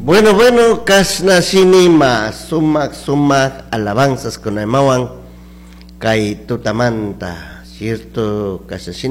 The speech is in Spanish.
Bueno, kasna sinima, sumak alabanzas con Emawan, kay tutamanta, cierto, kasna